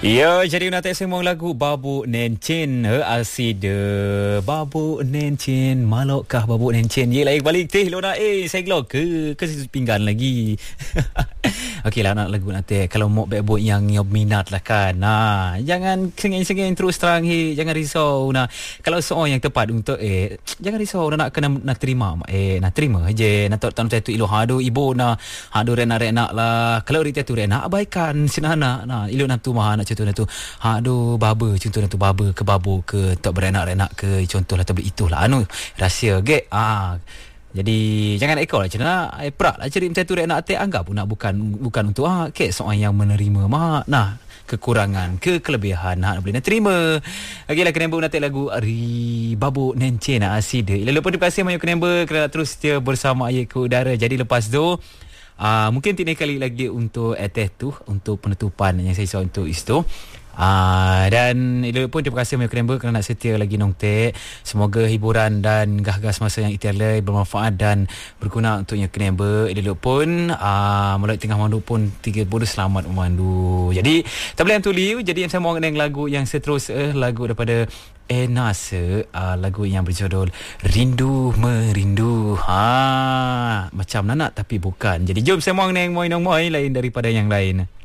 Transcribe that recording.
Ya, jadi nak semua lagu Babu Nencin asid Babu Nencin malokkah Babu Nencin ye lain balik teh lo nak saya gelok ke situ pinggan lagi. Okeylah nak lagu nanti kalau mau bebo yang minat lah kan. Nah, jangan sengeng-sengeng terus terang jangan risau nah. Kalau soal yang tepat untuk jangan risau nak kena nak terima nak terima je nak tak tu ilo hado ibu nah hado rena lah. Kalau rita tu rena abaikan sinana nah ilo nak tu mah nak contoh tu hado baba contoh tu baba ke babu ke tak berenak-renak ke contohlah tak itulah anu rahsia ge jadi jangan ekor lah cina prak lah cari macam tu nak anggap pun nak bukan untuk ke soal yang menerima mak nah kekurangan kelebihan nak boleh nak terima. Okeylah kena nanti lagu Babu Nencin asid. Lepas terima kasih banyak kena kerana terus setia bersama ayat ke udara. Jadi lepas tu mungkin 3 kali lagi untuk tu untuk penutupan yang saya soal untuk itu. Dan pun terima kasih banyak kerana nak setia lagi nongtek. Semoga hiburan dan gas masa yang itialai bermanfaat dan berguna untuk yang kerana pun mulai tengah mandu pun 30 selamat memandu. Jadi tak boleh yang tuliu. Jadi saya mau dengan lagu yang seterusnya lagu daripada Nasa lagu yang berjudul Rindu Merindu. Macam nanak tapi bukan. Jadi jom saya mau dengan moi lain daripada yang lain.